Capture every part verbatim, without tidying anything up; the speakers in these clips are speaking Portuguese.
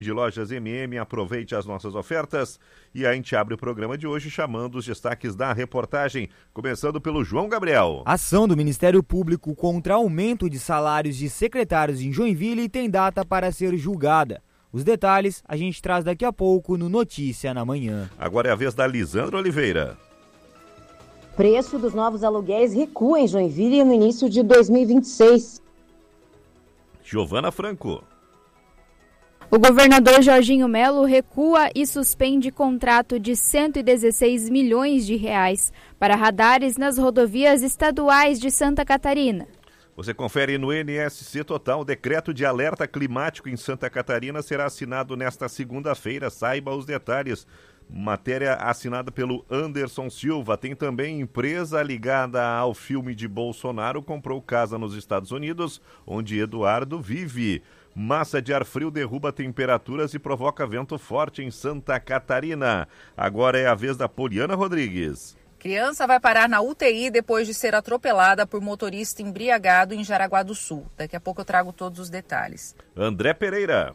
de Lojas M M, aproveite as nossas ofertas e a gente abre o programa de hoje chamando os destaques da reportagem, começando pelo João Gabriel. Ação do Ministério Público contra aumento de salários de secretários em Joinville tem data para ser julgada. Os detalhes a gente traz daqui a pouco no Notícia na Manhã. Agora é a vez da Lisandra Oliveira. Preço dos novos aluguéis recua em Joinville no início de dois mil e vinte e seis. Giovana Franco. O governador Jorginho Melo recua e suspende contrato de cento e dezesseis milhões de reais para radares nas rodovias estaduais de Santa Catarina. Você confere no N S C Total. O decreto de alerta climático em Santa Catarina será assinado nesta segunda-feira. Saiba os detalhes. Matéria assinada pelo Anderson Silva. Tem também empresa ligada ao filme de Bolsonaro. Comprou casa nos Estados Unidos, onde Eduardo vive. Massa de ar frio derruba temperaturas e provoca vento forte em Santa Catarina. Agora é a vez da Poliana Rodrigues. Criança vai parar na U T I depois de ser atropelada por motorista embriagado em Jaraguá do Sul. Daqui a pouco eu trago todos os detalhes. André Pereira.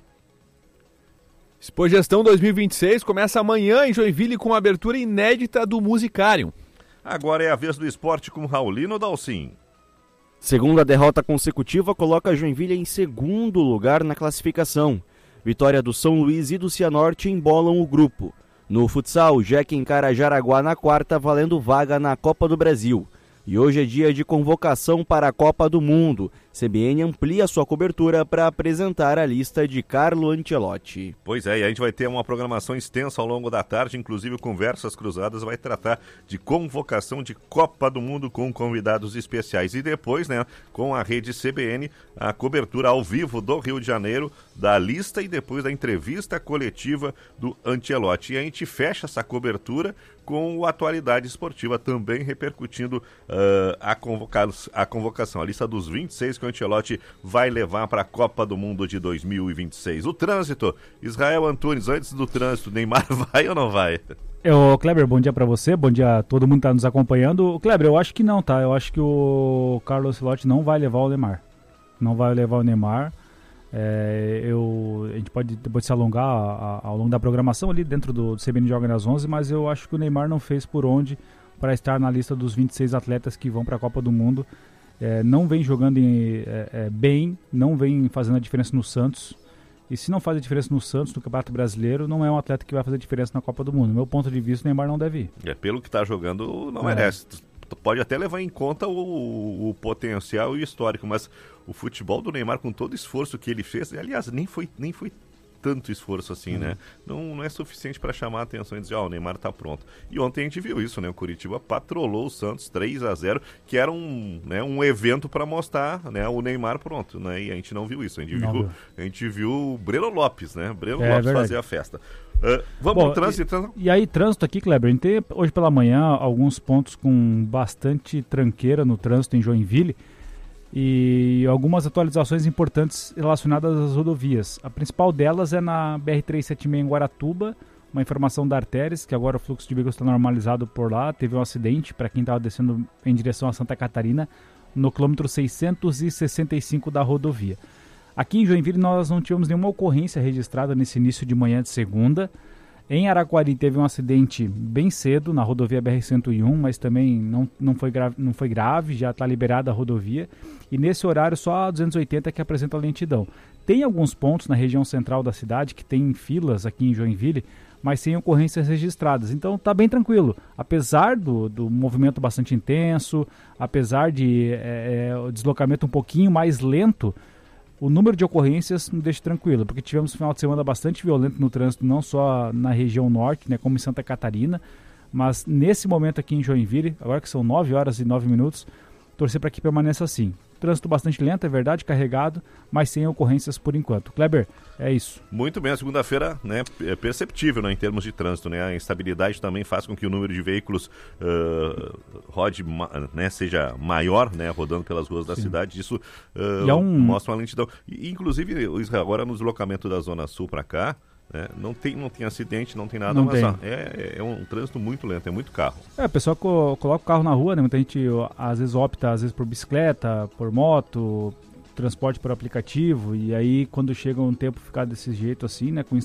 Expogestão dois mil e vinte e seis começa amanhã em Joinville com a abertura inédita do Musicário. Agora é a vez do esporte com Raulino Dalcin. Segunda derrota consecutiva coloca Joinville em segundo lugar na classificação. Vitória do São Luís e do Cianorte embolam o grupo. No futsal, Jack encara Jaraguá na quarta, valendo vaga na Copa do Brasil. E hoje é dia de convocação para a Copa do Mundo. C B N amplia sua cobertura para apresentar a lista de Carlo Ancelotti. Pois é, e a gente vai ter uma programação extensa ao longo da tarde, inclusive Conversas Cruzadas vai tratar de convocação de Copa do Mundo com convidados especiais. E depois, né, com a rede C B N, a cobertura ao vivo do Rio de Janeiro, da lista e depois da entrevista coletiva do Ancelotti. E a gente fecha essa cobertura com o Atualidade Esportiva também repercutindo uh, a, convoca- a convocação, a lista dos vinte e seis que o Ancelotti vai levar para a Copa do Mundo de dois mil e vinte e seis. O trânsito, Israel Antunes, antes do trânsito, Neymar vai ou não vai? Ô, Kleber, bom dia para você, bom dia a todo mundo que tá nos acompanhando. Kleber, eu acho que não, tá? Eu acho que o Carlo Ancelotti não vai levar o Neymar. Não vai levar o Neymar. É, eu, a gente pode depois se alongar a, a, ao longo da programação ali dentro do, do C B N Joga nas onze, mas eu acho que o Neymar não fez por onde para estar na lista dos vinte e seis atletas que vão para a Copa do Mundo. É, não vem jogando em, é, é, bem, não vem fazendo a diferença no Santos. E se não faz a diferença no Santos, no Campeonato Brasileiro, não é um atleta que vai fazer a diferença na Copa do Mundo. Do meu ponto de vista, o Neymar não deve ir. É, pelo que está jogando, não é. merece. Pode até levar em conta o, o potencial e o histórico, mas o futebol do Neymar, com todo o esforço que ele fez, aliás, nem foi, nem foi tanto esforço assim, uhum. né? Não, não é suficiente para chamar a atenção e dizer, ó, oh, o Neymar tá pronto. E ontem a gente viu isso, né? O Curitiba patrolou o Santos três a zero, que era um, né, um evento para mostrar, né, o Neymar pronto, né? E a gente não viu isso. A gente, viu, viu. A gente viu o Breno Lopes, né? Breno é, Lopes verdade. fazer a festa. Uh, vamos Bom, no trânsito. E, e aí, trânsito aqui, Kleber, a gente tem hoje pela manhã alguns pontos com bastante tranqueira no trânsito em Joinville e algumas atualizações importantes relacionadas às rodovias. A principal delas é na B R trezentos e setenta e seis em Guaratuba, uma informação da Artéres, que agora o fluxo de veículos está normalizado por lá. Teve um acidente para quem estava descendo em direção a Santa Catarina no quilômetro seiscentos e sessenta e cinco da rodovia. Aqui em Joinville nós não tivemos nenhuma ocorrência registrada nesse início de manhã de segunda. Em Araquari teve um acidente bem cedo na rodovia B R cento e um, mas também não, não, foi, grave, não foi grave, já está liberada a rodovia. E nesse horário só a duzentos e oitenta que apresenta lentidão. Tem alguns pontos na região central da cidade que tem filas aqui em Joinville, mas sem ocorrências registradas. Então está bem tranquilo. Apesar do, do movimento bastante intenso, apesar de é, é, o deslocamento um pouquinho mais lento, o número de ocorrências me deixa tranquilo, porque tivemos um final de semana bastante violento no trânsito, não só na região norte, né, como em Santa Catarina, mas nesse momento aqui em Joinville, agora que são nove horas e nove minutos, torcer para que permaneça assim. Trânsito bastante lento, é verdade, carregado, mas sem ocorrências por enquanto. Kleber, é isso. Muito bem, a segunda-feira, né, é perceptível, né, em termos de trânsito, né, a instabilidade também faz com que o número de veículos uh, rode, né, seja maior, né, rodando pelas ruas Sim. da cidade. Isso uh, é um... mostra uma lentidão. E, inclusive, agora no deslocamento da Zona Sul para cá, É, não, tem, não tem acidente, não tem nada, não mas tem. É, é um trânsito muito lento, é muito carro. É, a pessoa co- coloca o carro na rua, né? Muita gente às vezes opta às vezes por bicicleta, por moto, transporte por aplicativo, e aí quando chega um tempo ficar desse jeito assim, né, com